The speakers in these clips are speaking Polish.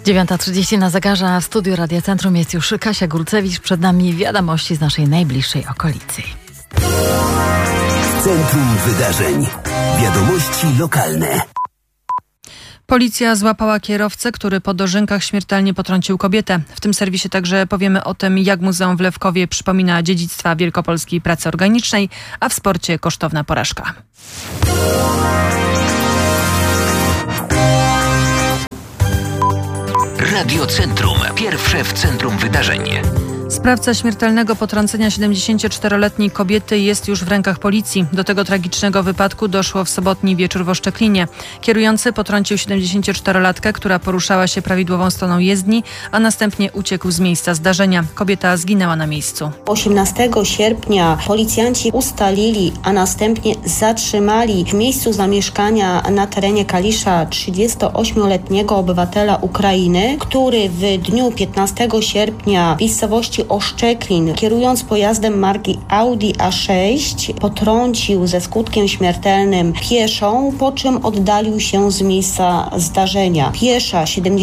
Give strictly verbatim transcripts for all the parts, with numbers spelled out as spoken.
dziewiąta trzydzieści na zegarze, a w studiu Radia Centrum jest już Kasia Górcewicz. Przed nami wiadomości z naszej najbliższej okolicy. Centrum Wydarzeń. Wiadomości lokalne. Policja złapała kierowcę, który po dożynkach śmiertelnie potrącił kobietę. W tym serwisie także powiemy o tym, jak Muzeum w Lewkowie przypomina dziedzictwa wielkopolskiej pracy organicznej, a w sporcie kosztowna porażka. Radio Centrum. Pierwsze w centrum wydarzeń. Sprawca śmiertelnego potrącenia siedemdziesięcioczteroletniej kobiety jest już w rękach policji. Do tego tragicznego wypadku doszło w sobotni wieczór w Oszczeklinie. Kierujący potrącił siedemdziesięcioczterolatkę, która poruszała się prawidłową stroną jezdni, a następnie uciekł z miejsca zdarzenia. Kobieta zginęła na miejscu. osiemnastego sierpnia policjanci ustalili, a następnie zatrzymali w miejscu zamieszkania na terenie Kalisza trzydziestoośmioletniego obywatela Ukrainy, który w dniu piętnastego sierpnia w miejscowości Oszczeklin, kierując pojazdem marki Audi A sześć, potrącił ze skutkiem śmiertelnym pieszą, po czym oddalił się z miejsca zdarzenia. Piesza,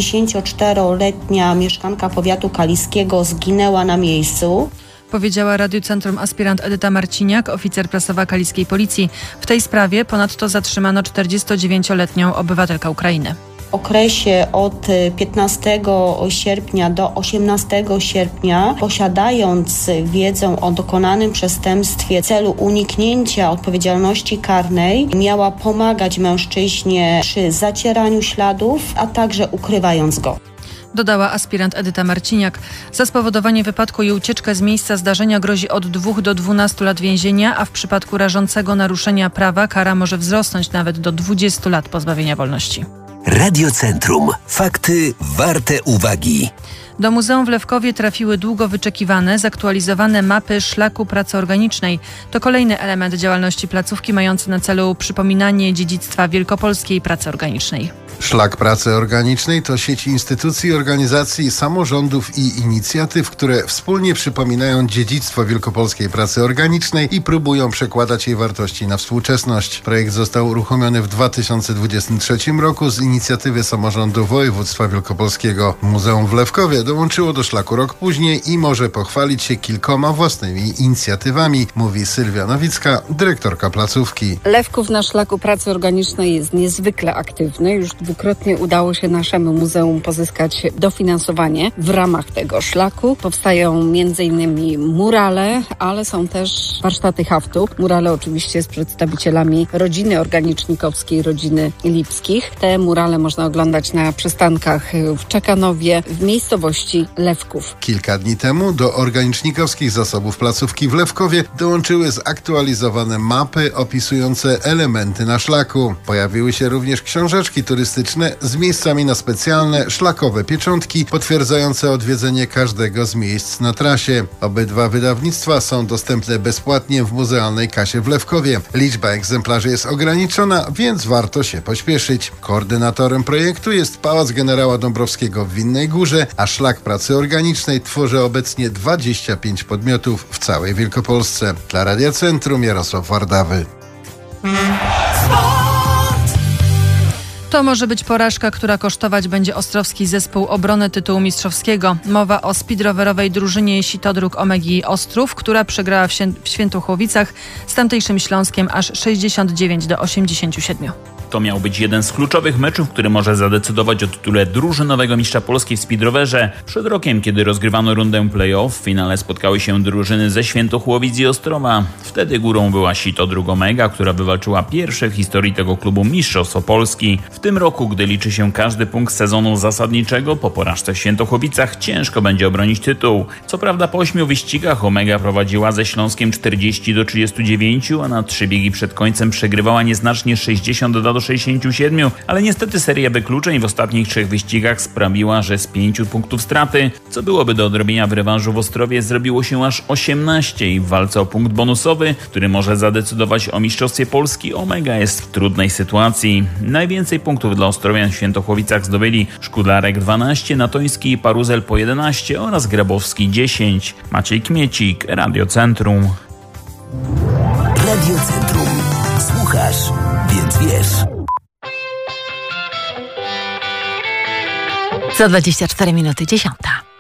siedemdziesięcioczteroletnia mieszkanka powiatu kaliskiego, zginęła na miejscu. Powiedziała Radiu Centrum aspirant Edyta Marciniak, oficer prasowa kaliskiej policji. W tej sprawie ponadto zatrzymano czterdziestodziewięcioletnią obywatelkę Ukrainy. W okresie od piętnastego sierpnia do osiemnastego sierpnia, posiadając wiedzę o dokonanym przestępstwie w celu uniknięcia odpowiedzialności karnej, miała pomagać mężczyźnie przy zacieraniu śladów, a także ukrywając go. Dodała aspirant Edyta Marciniak. Za spowodowanie wypadku i ucieczkę z miejsca zdarzenia grozi od dwóch do dwunastu lat więzienia, a w przypadku rażącego naruszenia prawa kara może wzrosnąć nawet do dwudziestu lat pozbawienia wolności. Radio Centrum. Fakty warte uwagi. Do Muzeum w Lewkowie trafiły długo wyczekiwane, zaktualizowane mapy szlaku pracy organicznej. To kolejny element działalności placówki mający na celu przypominanie dziedzictwa wielkopolskiej pracy organicznej. Szlak pracy organicznej to sieć instytucji, organizacji, samorządów i inicjatyw, które wspólnie przypominają dziedzictwo wielkopolskiej pracy organicznej i próbują przekładać jej wartości na współczesność. Projekt został uruchomiony w dwa tysiące dwudziestym trzecim roku z inicjatywy samorządu województwa wielkopolskiego. Muzeum w Lewkowie dołączyło do szlaku rok później i może pochwalić się kilkoma własnymi inicjatywami, mówi Sylwia Nowicka, dyrektorka placówki. Lewków na szlaku pracy organicznej jest niezwykle aktywny. Już dwukrotnie udało się naszemu muzeum pozyskać dofinansowanie w ramach tego szlaku. Powstają między innymi murale, ale są też warsztaty haftu. Murale oczywiście z przedstawicielami rodziny organicznikowskiej, rodziny Lipskich. Te murale można oglądać na przystankach w Czekanowie, w miejscowości Lewków. Kilka dni temu do organicznikowskich zasobów placówki w Lewkowie dołączyły zaktualizowane mapy opisujące elementy na szlaku. Pojawiły się również książeczki turystyczne z miejscami na specjalne szlakowe pieczątki potwierdzające odwiedzenie każdego z miejsc na trasie. Obydwa wydawnictwa są dostępne bezpłatnie w muzealnej kasie w Lewkowie. Liczba egzemplarzy jest ograniczona, więc warto się pośpieszyć. Koordynatorem projektu jest Pałac Generała Dąbrowskiego w Winnej Górze, a szlak pracy organicznej tworzy obecnie dwadzieścia pięć podmiotów w całej Wielkopolsce. Dla Radia Centrum Jarosław Wardawy. To może być porażka, która kosztować będzie ostrowski zespół obrony tytułu mistrzowskiego. Mowa o speedrowerowej drużynie Sitodróg Omegi Ostrów, która przegrała w, Świę- w Świętochłowicach z tamtejszym Śląskiem aż sześćdziesiąt dziewięć do osiemdziesięciu siedmiu. To miał być jeden z kluczowych meczów, który może zadecydować o tytule drużynowego mistrza Polski w speedrowerze. Przed rokiem, kiedy rozgrywano rundę play-off, w finale spotkały się drużyny ze Świętochłowic i Ostrowa. Wtedy górą była Sitodróg Omega, która wywalczyła pierwsze w historii tego klubu mistrzostwo Polski. W tym roku, gdy liczy się każdy punkt sezonu zasadniczego, po porażce w Świętochłowicach ciężko będzie obronić tytuł. Co prawda po ośmiu wyścigach Omega prowadziła ze Śląskiem czterdzieści do trzydziestu dziewięciu, a na trzy biegi przed końcem przegrywała nieznacznie sześćdziesiąt do sześćdziesięciu siedmiu, ale niestety seria wykluczeń w ostatnich trzech wyścigach sprawiła, że z pięciu punktów straty, co byłoby do odrobienia w rewanżu w Ostrowie, zrobiło się aż osiemnaście i w walce o punkt bonusowy, który może zadecydować o mistrzostwie Polski, Omega jest w trudnej sytuacji. Najwięcej punktów dla Ostrowian w Świętochłowicach zdobyli Szkudlarek dwanaście, Natoński i Paruzel po jedenaście oraz Grabowski dziesięć. Maciej Kmiecik, Radio Centrum. Radio Centrum. Słuchasz, więc wiesz. Za dwadzieścia cztery minuty dziesiąta.